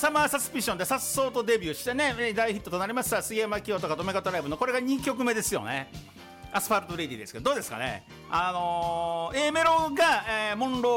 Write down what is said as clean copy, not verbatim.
サマーサスピションで颯爽とデビューしてね大ヒットとなりました杉山清とかとメガトライブのこれが2曲目ですよね。アスファルトレディですけどどうですかね。A メロが、モンロー